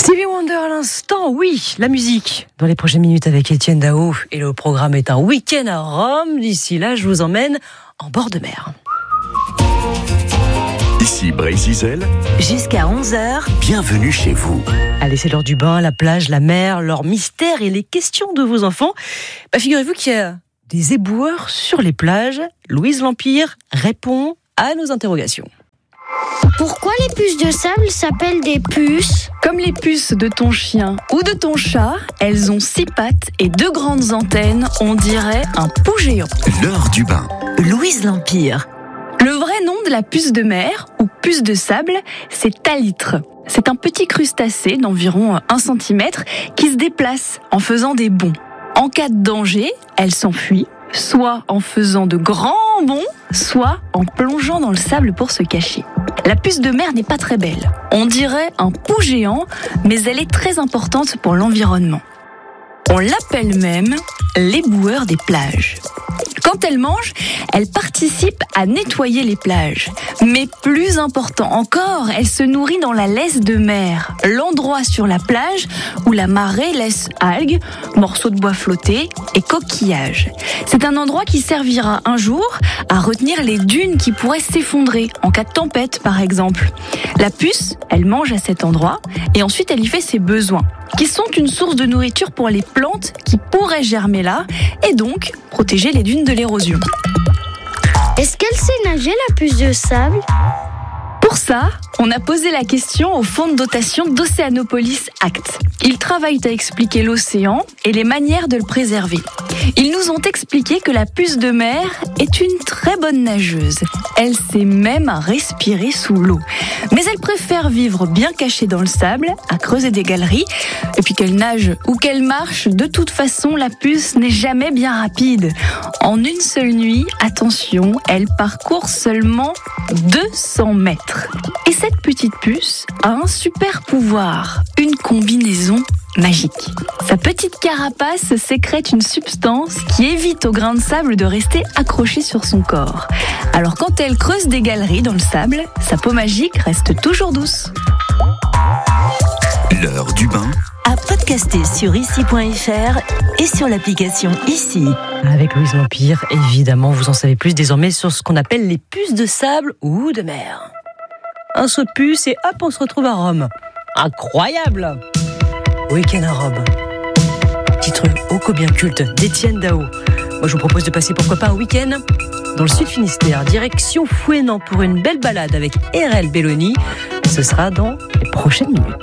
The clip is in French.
Stevie Wonder à l'instant, oui, la musique. Dans les prochaines minutes avec Étienne Dao. Et le programme est un week-end à Rome. D'ici là, je vous emmène en bord de mer. Ici Brésil. Jusqu'à 11h. Bienvenue chez vous. Allez, c'est l'heure du bain, la plage, la mer, leur mystère et les questions de vos enfants. Figurez-vous qu'il y a des éboueurs sur les plages. Louise L'Empire répond à nos interrogations. Pourquoi les puces de sable s'appellent des puces ? Comme les puces de ton chien ou de ton chat, elles ont 6 pattes et 2 grandes antennes, on dirait un pou géant. L'heure du bain. Louise L'Empire. Le vrai nom de la puce de mer, ou puce de sable, c'est talitre. C'est un petit crustacé d'environ 1 cm qui se déplace en faisant des bonds. En cas de danger, elle s'enfuit, soit en faisant de grands bonds, soit en plongeant dans le sable pour se cacher. La puce de mer n'est pas très belle. On dirait un pou géant, mais elle est très importante pour l'environnement. On l'appelle même l'éboueur des plages. Quand elle mange, elle participe à nettoyer les plages. Mais plus important encore, elle se nourrit dans la laisse de mer, l'endroit sur la plage où la marée laisse algues, morceaux de bois flottés et coquillages. C'est un endroit qui servira un jour à retenir les dunes qui pourraient s'effondrer en cas de tempête par exemple. La puce, elle mange à cet endroit et ensuite elle y fait ses besoins, qui sont une source de nourriture pour les plantes qui pourraient germer là et donc protéger les dunes de l'érosion. Est-ce qu'elle sait nager, la puce de sable ? Pour ça, on a posé la question au Fonds de dotation d'Océanopolis Act. Ils travaillent à expliquer l'océan et les manières de le préserver. Ils nous ont expliqué que la puce de mer est une très bonne nageuse. Elle sait même respirer sous l'eau. Mais elle préfère vivre bien cachée dans le sable, à creuser des galeries. Et puis qu'elle nage ou qu'elle marche, de toute façon, la puce n'est jamais bien rapide. En une seule nuit, attention, elle parcourt seulement 200 mètres. Et cette petite puce a un super pouvoir, une combinaison magique. Sa petite carapace sécrète une substance qui évite au grain de sable de rester accroché sur son corps. Alors quand elle creuse des galeries dans le sable, sa peau magique reste toujours douce. L'heure du bain. À podcaster sur ici.fr et sur l'application Ici. Avec Louise L'Empire, évidemment, vous en savez plus désormais sur ce qu'on appelle les puces de sable ou de mer. Un saut de puce et hop, on se retrouve à Rome. Incroyable! Week-end à Rome. Titre ô combien culte d'Étienne Dao. Moi, je vous propose de passer pourquoi pas un week-end dans le sud Finistère, direction Fouesnant pour une belle balade avec RL Belloni. Ce sera dans les prochaines minutes.